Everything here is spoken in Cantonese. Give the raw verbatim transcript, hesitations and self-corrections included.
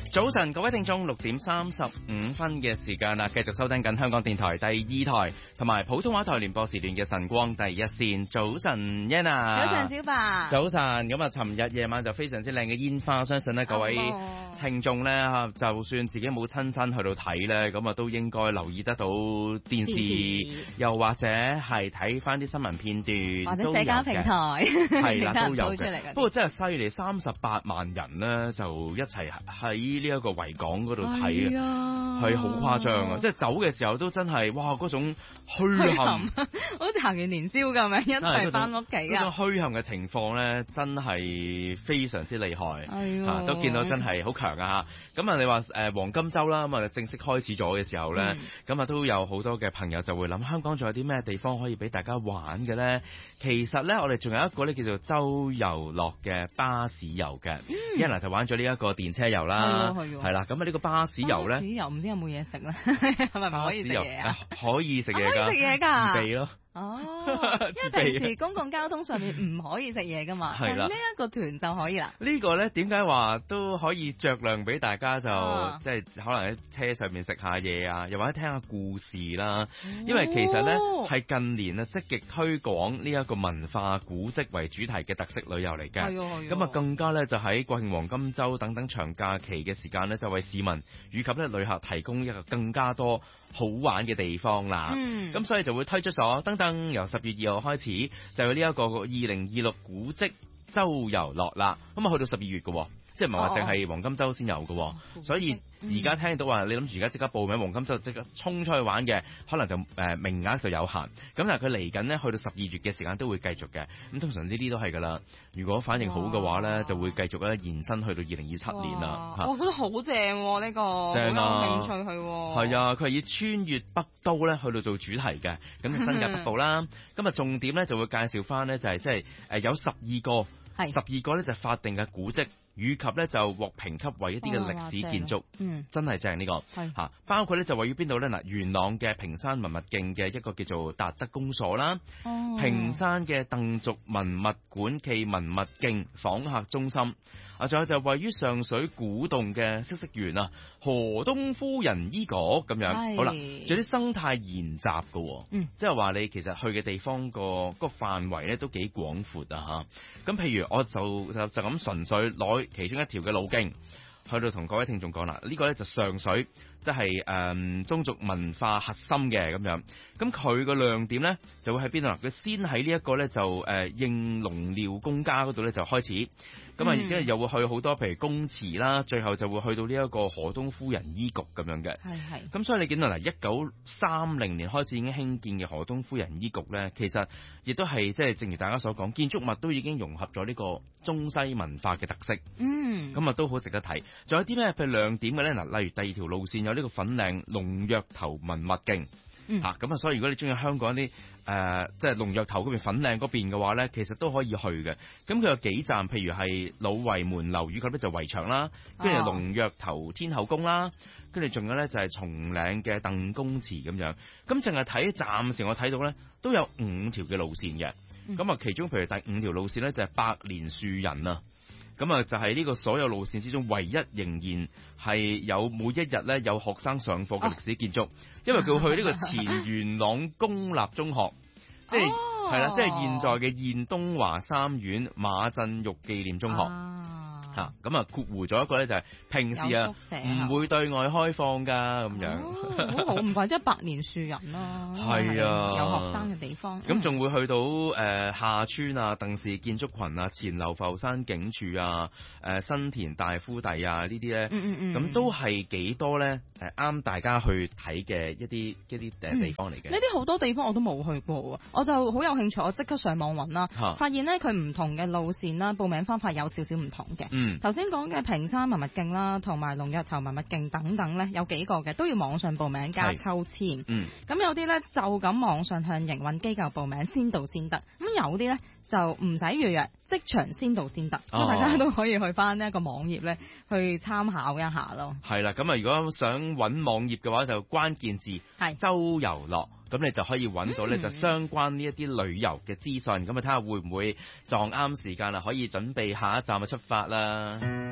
早晨，各位聽眾，六點三十五分嘅時間啦，繼續收聽緊香港電台第二台同埋普通話台聯播時段嘅晨光第一線。早晨 ，Yana。 早晨，小白。 早晨，咁啊，尋日夜晚就非常之靚嘅煙花，相信呢各位聽眾呢，哦、就算自己冇親身去到睇呢，咁啊都應該留意得到電視，電視又或者係睇翻啲新聞片段， 或者社交平台， 係啦都有嘅。 的不過真係犀利，三十八萬人呢，就一齊喺呢一個維港嗰度睇啊，係好誇張啊！即係走嘅時候都真係哇，嗰種墟冚， 好似行完年宵咁樣一齊翻屋企啊！ 嗰種墟冚嘅情況咧，真係非常之厲害，嚇、啊、都見到真係好強啊！嚇咁啊，你話誒、呃、黃金週啦，咁啊正式開始咗嘅時候咧，咁啊、嗯、都有好多嘅朋友就會諗，香港仲有啲咩地方可以俾大家玩嘅咧？其實咧，我哋仲有一個咧叫做周遊樂嘅巴士遊嘅，一嗱、嗯、就玩咗呢一個電車遊啦。係啦，咁啊呢個巴士遊咧，巴士遊唔知有冇嘢食咧，係咪唔可以食嘢啊？可以食嘢㗎，可以食嘢㗎，唔避咯。哦，因為平時公共交通上面唔可以食嘢噶嘛，係啦，呢一個團就可以啦。呢個咧點解話都可以酌量俾大家就、啊、即係可能喺車上面食下嘢啊，又或者聽下故事啦。因為其實咧係、哦、近年啊積極推廣呢一個文化古蹟為主題嘅特色旅遊嚟嘅。咁啊更加咧就喺國慶黃金週等等長假期嘅時間咧，就為市民以及咧旅客提供一個更加多好玩嘅地方啦。咁、嗯、所以就會推出咗等等，由十月二號開始就有呢一個二零二六古蹟周遊樂啦。咁啊去到十二月嘅，即係唔係話淨係黃金週先有嘅。哦、所以而家聽到話你諗住而家即刻報名黃金週即刻衝出去玩嘅，可能就誒、呃、名額就有限。咁但係佢嚟緊呢，去到十二月嘅時間都會繼續嘅。咁通常呢啲都係㗎啦。如果反應好嘅話咧，就會繼續咧延伸去到二零二七年啦。 哇！我覺得好正喎，呢個正啊，有興趣去。 係啊，佢係以穿越北都咧去到做主題嘅。咁新界北部啦，咁啊重點咧就會介紹翻咧就係即係誒有十二個，十二個咧就係法定嘅古蹟。以及咧就獲評級為一啲嘅歷史建築，嗯，真係正呢、這個，係嚇是。包括咧就位於邊度咧嗱，元朗嘅屏山文物徑嘅一個叫做達德公所啦，哦、屏山嘅鄧族文物館暨文物徑訪客中心，啊，仲有就位於上水古洞嘅嗇色園啊，河東夫人醫局咁樣，是好啦，仲有啲生態研習嘅，嗯，即係話你其實去嘅地方個嗰個範圍咧都幾廣闊啊嚇。咁譬如我就就就咁純粹攞其中一條嘅路徑去到同各位聽眾講啦，呢、這個咧就上水，即係誒宗族文化核心嘅咁樣。咁佢個亮點咧就會喺邊度啦？佢先喺呢一個咧就誒、呃、應農廖公家嗰度咧就開始，咁啊而家又會去好多譬如公祠啦，最後就會去到呢一個河東夫人醫局咁樣嘅。係係是。咁所以你見到嗱，一九三零年開始已經興建嘅河東夫人醫局咧，其實亦都係即係正如大家所講，建築物都已經融合咗呢個中西文化嘅特色。嗯。咁啊都好值得睇。仲有啲咩譬如亮點嘅咧？嗱，例如第二條路線有呢個粉嶺龍躍頭文物徑，嗯、啊，咁啊，所以如果你中意香港啲誒、呃，即係龍躍頭嗰邊粉嶺嗰邊嘅話咧，其實都可以去嘅。咁佢有幾站，譬如係老圍門樓以及咧就圍牆啦，跟住龍躍頭天后宮啦，跟住仲有咧就係松嶺嘅鄧公祠咁樣。咁淨係睇暫時我睇到咧都有五條嘅路線嘅。咁啊、嗯，其中譬如第五條路線咧就係百年樹人啊。咁啊，就係呢個所有路線之中，唯一仍然係有每一日咧有學生上課嘅歷史建築，啊、因為佢去呢個前元朗公立中學，即係係啦，即係現在嘅現東華三院馬振玉紀念中學。啊吓，咁啊括弧咗一個咧就係平時啊唔會對外開放噶咁樣， 哦、好唔怪即係百年樹人啦，係啊，有學生嘅地方， 咁仲、嗯、會去到誒、呃、下村啊、鄧氏建築群啊、前流浮山警署啊、誒、呃、新田大夫第啊呢啲咧，咁、嗯嗯嗯、都係幾多咧誒啱大家去睇嘅一啲一啲誒地方嚟嘅。呢啲好多地方我都冇去過，我就好有興趣，我即刻上網揾啦，啊、發現咧佢唔同嘅路線啦，報名方法有少少唔同嘅。嗯，頭先講嘅屏山文物徑啦，同埋龍躍頭文物徑等等咧，有幾個嘅都要網上報名加抽籤。嗯，咁有啲咧就咁網上向營運機構報名，先到先得。咁有啲咧就唔使預約，即場先到先得。咁、哦、大家都可以去翻呢一個網頁咧去參考一下咯。係啦，咁啊，如果想揾網頁嘅話，就關鍵字係周遊樂。咁你就可以揾到咧，就相關呢一啲旅遊嘅資訊，咁啊睇下會唔會撞啱時間啦，可以準備下一站嘅出發啦。